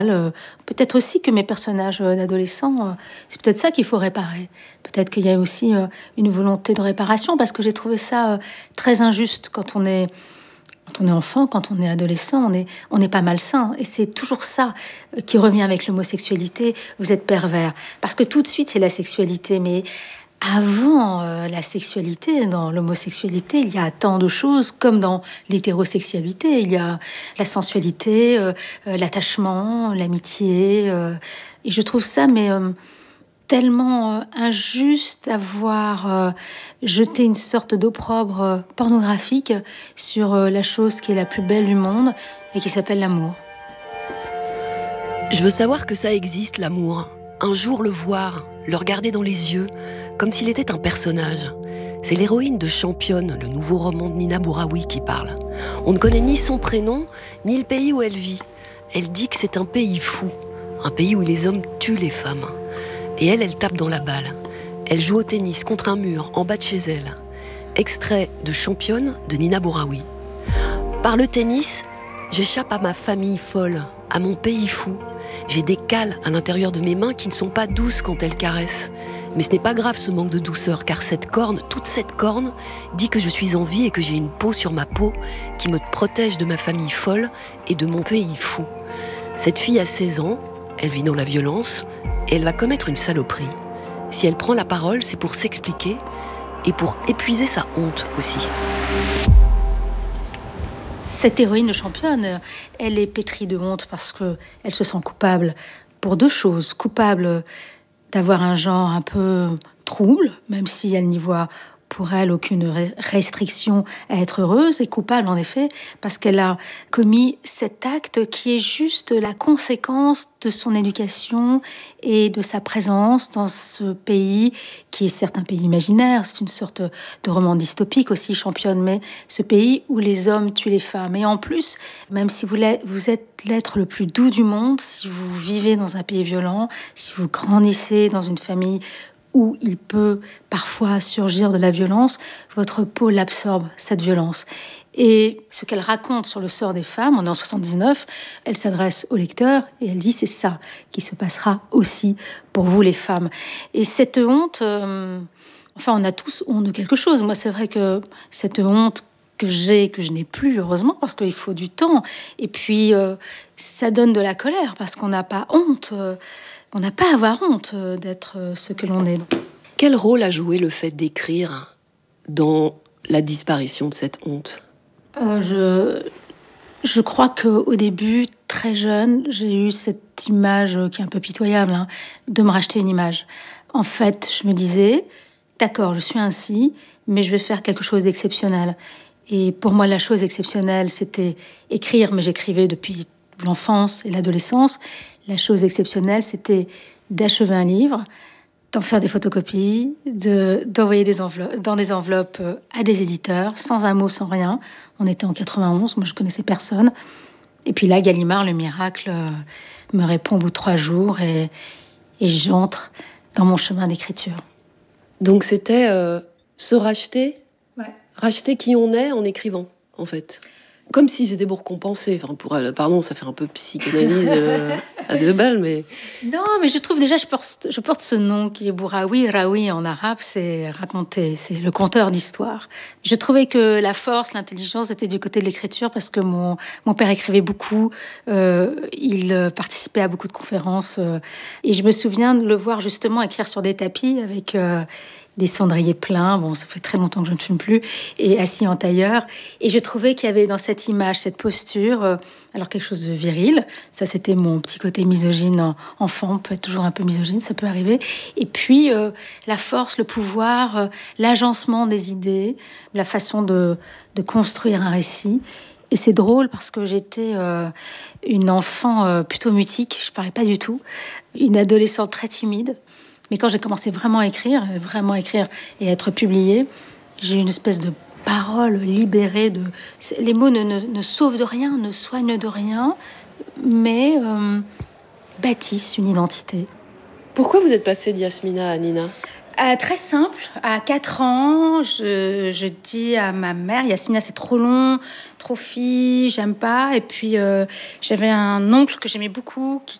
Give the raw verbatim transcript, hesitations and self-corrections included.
Euh, peut-être aussi que mes personnages euh, d'adolescents, euh, c'est peut-être ça qu'il faut réparer. Peut-être qu'il y a aussi euh, une volonté de réparation, parce que j'ai trouvé ça euh, très injuste quand on est, quand on est enfant, quand on est adolescent, on est, on n'est pas malsain. Et c'est toujours ça euh, qui revient avec l'homosexualité. Vous êtes pervers. Parce que tout de suite, c'est la sexualité. Mais avant euh, la sexualité, dans l'homosexualité, il y a tant de choses, comme dans l'hétérosexualité. Il y a la sensualité, euh, euh, l'attachement, l'amitié. Euh, et je trouve ça mais, euh, tellement euh, injuste d'avoir euh, jeté une sorte d'opprobre euh, pornographique sur euh, la chose qui est la plus belle du monde et qui s'appelle l'amour. Je veux savoir que ça existe, l'amour. Un jour le voir, le regarder dans les yeux, comme s'il était un personnage. C'est l'héroïne de Championne, le nouveau roman de Nina Bouraoui, qui parle. On ne connaît ni son prénom, ni le pays où elle vit. Elle dit que c'est un pays fou, un pays où les hommes tuent les femmes. Et elle, elle tape dans la balle. Elle joue au tennis contre un mur, en bas de chez elle. Extrait de Championne de Nina Bouraoui. Par le tennis, j'échappe à ma famille folle, à mon pays fou. J'ai des cales à l'intérieur de mes mains qui ne sont pas douces quand elles caressent. Mais ce n'est pas grave, ce manque de douceur, car cette corne, toute cette corne, dit que je suis en vie et que j'ai une peau sur ma peau qui me protège de ma famille folle et de mon pays fou. Cette fille a seize ans, elle vit dans la violence et elle va commettre une saloperie. Si elle prend la parole, c'est pour s'expliquer et pour épuiser sa honte aussi. Cette héroïne de Championne, elle est pétrie de honte parce qu'elle se sent coupable pour deux choses. Coupable d'avoir un genre un peu trouble, même si elle n'y voit pour elle aucune restriction à être heureuse, et coupable en effet parce qu'elle a commis cet acte qui est juste la conséquence de son éducation et de sa présence dans ce pays qui est certes un pays imaginaire, c'est une sorte de roman dystopique aussi, Championne, mais ce pays où les hommes tuent les femmes. Et en plus, même si vous êtes l'être le plus doux du monde, si vous vivez dans un pays violent, si vous grandissez dans une famille où il peut parfois surgir de la violence, votre peau l'absorbe, cette violence. Et ce qu'elle raconte sur le sort des femmes, on est en soixante-dix-neuf, elle s'adresse au lecteur et elle dit c'est ça qui se passera aussi pour vous les femmes. Et cette honte, euh, enfin on a tous honte de quelque chose. Moi c'est vrai que cette honte que j'ai, que je n'ai plus heureusement, parce qu'il faut du temps, et puis euh, ça donne de la colère parce qu'on n'a pas honte. Euh, On n'a pas à avoir honte d'être ce que l'on est. Quel rôle a joué le fait d'écrire dans la disparition de cette honte ? euh, je, je crois qu'au début, très jeune, j'ai eu cette image qui est un peu pitoyable, hein, de me racheter une image. En fait, je me disais, d'accord, je suis ainsi, mais je vais faire quelque chose d'exceptionnel. Et pour moi, la chose exceptionnelle, c'était écrire, mais j'écrivais depuis l'enfance et l'adolescence. La chose exceptionnelle, c'était d'achever un livre, d'en faire des photocopies, de, d'envoyer des enveloppes, dans des enveloppes à des éditeurs, sans un mot, sans rien. On était en quatre-vingt-onze, moi je connaissais personne. Et puis là, Gallimard, le miracle, me répond au bout de trois jours et, et j'entre dans mon chemin d'écriture. Donc c'était euh, se racheter, ouais. racheter qui on est en écrivant, en fait. Comme si c'était pour compenser. Enfin, pour, pardon, ça fait un peu psychanalyse euh, à deux balles, mais... Non, mais je trouve déjà, je porte, je porte ce nom qui est Bouraoui. Raoui en arabe, c'est raconter, c'est le conteur d'histoire. Je trouvais que la force, l'intelligence était du côté de l'écriture parce que mon, mon père écrivait beaucoup, euh, il participait à beaucoup de conférences euh, et je me souviens de le voir justement écrire sur des tapis avec... Euh, des cendriers pleins, bon, ça fait très longtemps que je ne fume plus, et assis en tailleur. Et je trouvais qu'il y avait dans cette image, cette posture, euh, alors quelque chose de viril. Ça, c'était mon petit côté misogyne en, enfant, on peut être toujours un peu misogyne, ça peut arriver. Et puis, euh, la force, le pouvoir, euh, l'agencement des idées, la façon de, de construire un récit. Et c'est drôle parce que j'étais euh, une enfant euh, plutôt mutique, je ne parlais pas du tout, une adolescente très timide. Mais quand j'ai commencé vraiment à écrire, vraiment à écrire et à être publiée, j'ai eu une espèce de parole libérée. De... Les mots ne, ne, ne sauvent de rien, ne soignent de rien, mais euh, bâtissent une identité. Pourquoi vous êtes passée d'Yasmina à Nina ? Euh, très simple. À quatre ans, je, je dis à ma mère, Yasmina, c'est trop long, trop fille, j'aime pas. Et puis, euh, j'avais un oncle que j'aimais beaucoup, qui